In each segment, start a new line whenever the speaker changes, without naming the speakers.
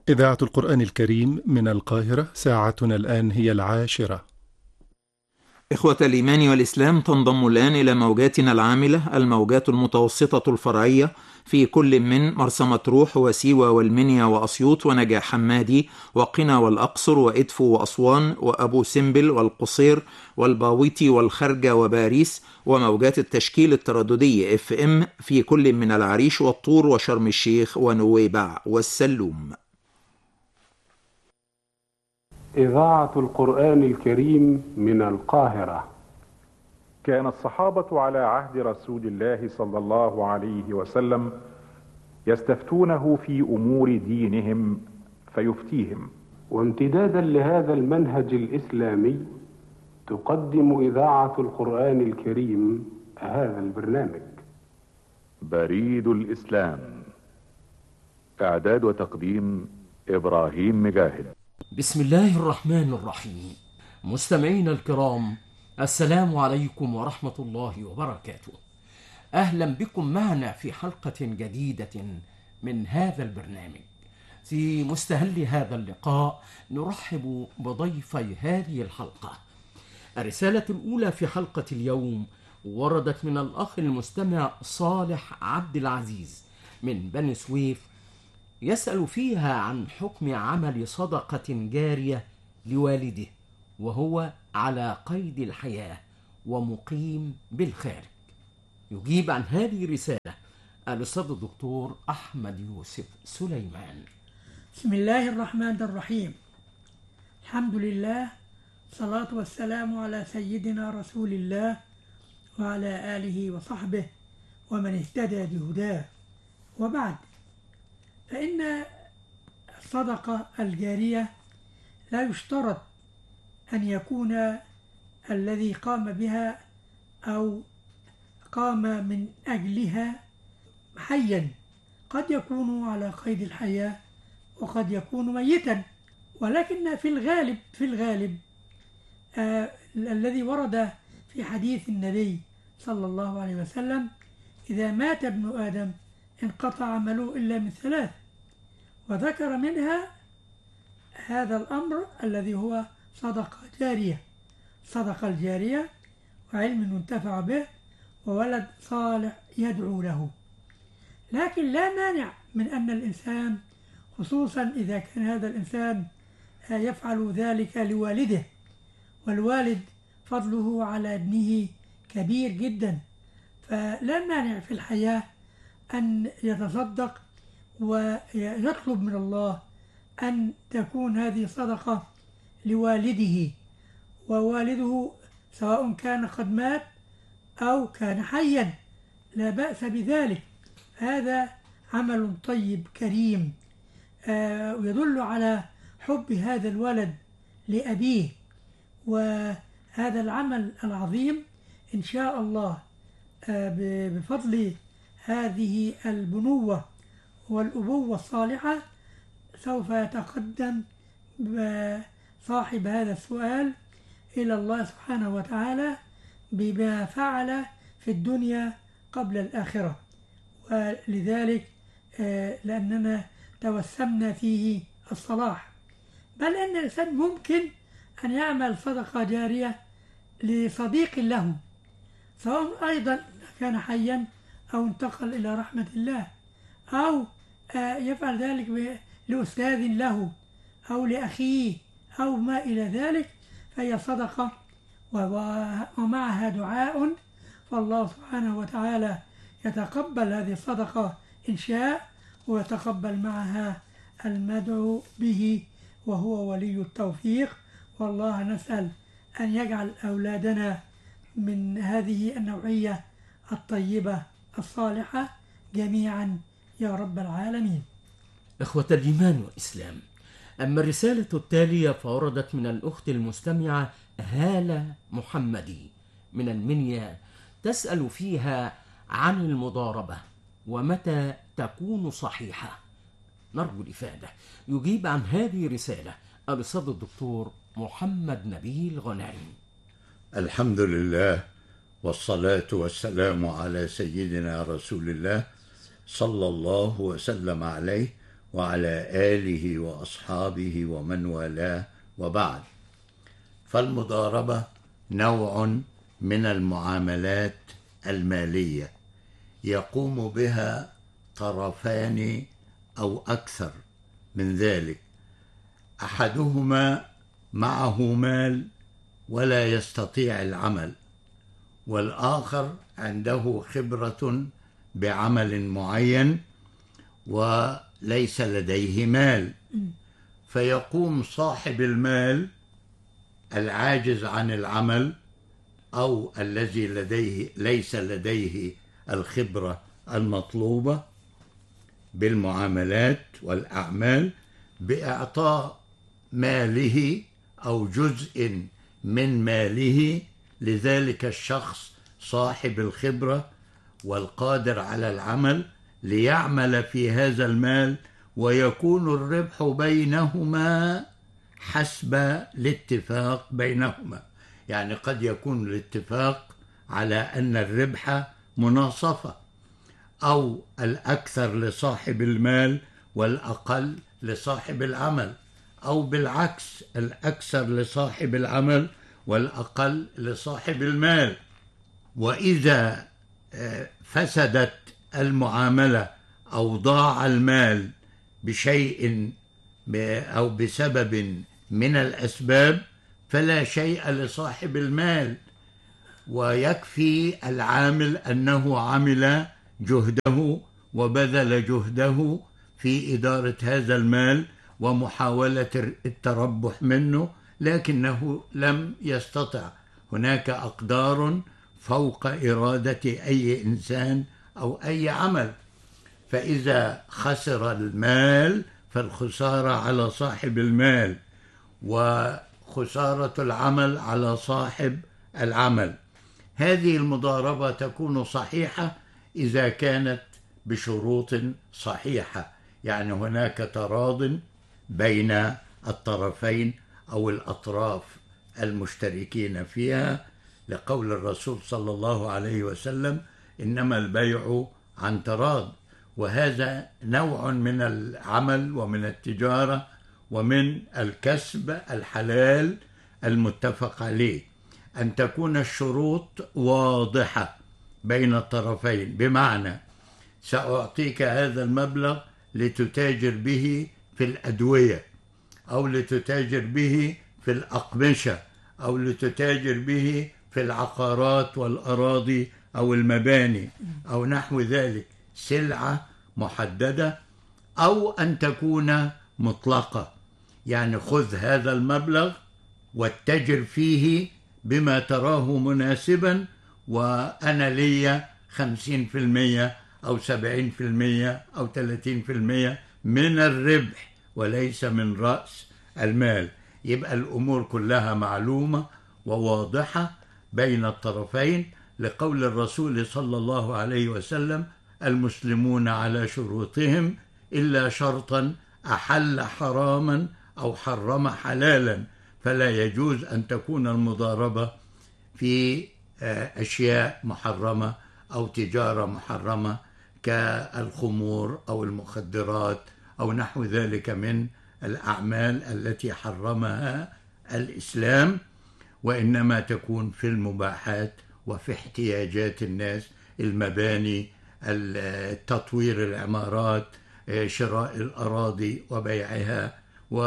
إذاعة القرآن الكريم من القاهرة، ساعتنا الآن هي 10:00.
إخوة الإيمان والإسلام، تنضم الآن إلى موجاتنا العاملة الموجات المتوسطة الفرعية في كل من مرسى مطروح وسيوة والمنيا وأسيوط ونجع حمادي وقنا والأقصر وإدفو وأسوان وأبو سمبل والقصير والباويتي والخرجة وباريس، وموجات التشكيل الترددي FM في كل من العريش والطور وشرم الشيخ ونويبع والسلوم.
إذاعة القرآن الكريم من القاهرة.
كان الصحابة على عهد رسول الله صلى الله عليه وسلم يستفتونه في أمور دينهم فيفتيهم،
وامتدادا لهذا المنهج الإسلامي تقدم إذاعة القرآن الكريم هذا البرنامج.
بريد الإسلام، إعداد وتقديم إبراهيم مجاهد.
بسم الله الرحمن الرحيم. مستمعين الكرام، السلام عليكم ورحمة الله وبركاته. أهلا بكم معنا في حلقة جديدة من هذا البرنامج. في مستهل هذا اللقاء نرحب بضيفي هذه الحلقة. الرسالة الأولى في حلقة اليوم وردت من الأخ المستمع صالح عبد العزيز من بني سويف، يسأل فيها عن حكم عمل صدقة جارية لوالده وهو على قيد الحياة ومقيم بالخارج. يجيب عن هذه الرسالة الأستاذ الدكتور أحمد يوسف سليمان.
بسم الله الرحمن الرحيم. الحمد لله، صلاة والسلام على سيدنا رسول الله وعلى آله وصحبه ومن اهتدى بهداه، وبعد، فإن الصدقة الجارية لا يشترط أن يكون الذي قام بها أو قام من أجلها حيا، قد يكون على قيد الحياة وقد يكون ميتا، ولكن في الغالب الذي ورد في حديث النبي صلى الله عليه وسلم: إذا مات ابن آدم انقطع عمله إلا من 3، وذكر منها هذا الأمر الذي هو صدقة جارية. صدقة الجارية وعلم ينتفع به وولد صالح يدعو له. لكن لا مانع من أن الإنسان، خصوصا إذا كان هذا الإنسان يفعل ذلك لوالده، والوالد فضله على ابنه كبير جدا، فلا مانع في الحياة أن يتصدق ويطلب من الله أن تكون هذه صدقة لوالده، ووالده سواء كان قد مات أو كان حيا لا بأس بذلك. هذا عمل طيب كريم ويدل على حب هذا الولد لأبيه، وهذا العمل العظيم إن شاء الله بفضل هذه البنوة والأبوة الصالحة سوف يتقدم صاحب هذا السؤال إلى الله سبحانه وتعالى بما فعل في الدنيا قبل الآخرة، ولذلك لأننا توسمنا فيه الصلاح. بل أن الإنسان ممكن أن يعمل صدقة جارية لصديق له، سواء أيضا كان حيا أو انتقل إلى رحمة الله، أو يفعل ذلك لأستاذ له أو لأخيه أو ما إلى ذلك، فهي صدقة ومعها دعاء، فالله سبحانه وتعالى يتقبل هذه الصدقة إن شاء، ويتقبل معها المدعو به، وهو ولي التوفيق. والله نسأل أن يجعل أولادنا من هذه النوعية الطيبة الصالحة جميعا يا رب العالمين.
إخوة الإيمان والإسلام، أما الرسالة التالية فوردت من الأخت المستمعة هالة محمدي من المنيا، تسأل فيها عن المضاربة ومتى تكون صحيحة. نرجو الإفادة. يجيب عن هذه الرسالة الأستاذ الدكتور محمد نبيل غنائم.
الحمد لله، والصلاة والسلام على سيدنا رسول الله صلى الله وسلم عليه وعلى آله وأصحابه ومن والاه، وبعد. فالمضاربة نوع من المعاملات المالية يقوم بها طرفان أو أكثر من ذلك، أحدهما معه مال ولا يستطيع العمل، والآخر عنده خبرة بعمل معين وليس لديه مال، فيقوم صاحب المال العاجز عن العمل أو الذي ليس لديه الخبرة المطلوبة بالمعاملات والأعمال بإعطاء ماله أو جزء من ماله لذلك الشخص صاحب الخبرة والقادر على العمل ليعمل في هذا المال، ويكون الربح بينهما حسب الاتفاق بينهما. يعني قد يكون الاتفاق على أن الربح مناصفة، أو الأكثر لصاحب المال والأقل لصاحب العمل، أو بالعكس الأكثر لصاحب العمل والأقل لصاحب المال. وإذا فسدت المعاملة أو ضاع المال بشيء أو بسبب من الأسباب فلا شيء لصاحب المال، ويكفي العامل أنه عمل جهده وبذل جهده في إدارة هذا المال ومحاولة التربح منه، لكنه لم يستطع. هناك أقدار فوق إرادة أي إنسان أو أي عمل، فإذا خسر المال فالخسارة على صاحب المال، وخسارة العمل على صاحب العمل. هذه المضاربة تكون صحيحة إذا كانت بشروط صحيحة، يعني هناك تراض بين الطرفين أو الأطراف المشتركين فيها، لقول الرسول صلى الله عليه وسلم: إنما البيع عن تراض. وهذا نوع من العمل ومن التجارة ومن الكسب الحلال المتفق عليه، أن تكون الشروط واضحة بين الطرفين، بمعنى سأعطيك هذا المبلغ لتتاجر به في الأدوية، أو لتتاجر به في الأقمشة، أو لتتاجر به في العقارات والأراضي أو المباني أو نحو ذلك، سلعة محددة، أو أن تكون مطلقة، يعني خذ هذا المبلغ واتجر فيه بما تراه مناسبا، وأنا لي 50% أو 70% أو 30% من الربح وليس من رأس المال. يبقى الأمور كلها معلومة وواضحة بين الطرفين، لقول الرسول صلى الله عليه وسلم: المسلمون على شروطهم إلا شرطا أحل حراما أو حرم حلالا. فلا يجوز أن تكون المضاربة في أشياء محرمة أو تجارة محرمة كالخمور أو المخدرات أو نحو ذلك من الأعمال التي حرمها الإسلام، وإنما تكون في المباحات وفي احتياجات الناس: المباني، تطوير العمارات، شراء الأراضي وبيعها،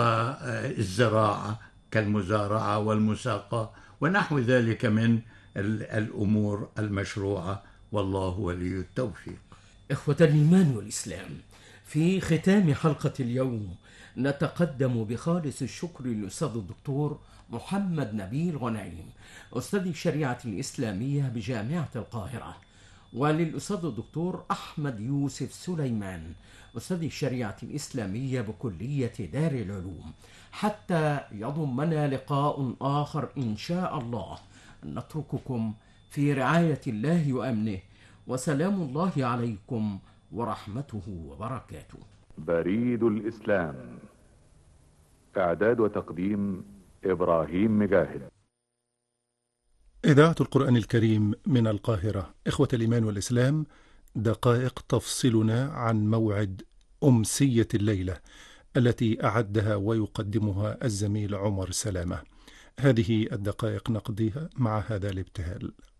والزراعة كالمزارعة والمساقة ونحو ذلك من الأمور المشروعة، والله ولي التوفيق.
إخوة الإيمان والإسلام، في ختام حلقة اليوم نتقدم بخالص الشكر للأستاذ الدكتور محمد نبيل غنيم، أستاذ الشريعة الإسلامية بجامعة القاهرة، وللأستاذ الدكتور أحمد يوسف سليمان، أستاذ الشريعة الإسلامية بكلية دار العلوم، حتى يضمنا لقاء آخر إن شاء الله. نترككم في رعاية الله وأمنه، وسلام الله عليكم ورحمته وبركاته.
بريد الإسلام، إعداد وتقديم إبراهيم مجاهد.
إذاعة القرآن الكريم من القاهرة. إخوة الإيمان والإسلام، دقائق تفصلنا عن موعد أمسية الليلة التي أعدها ويقدمها الزميل عمر سلامة. هذه الدقائق نقضيها مع هذا الابتهال.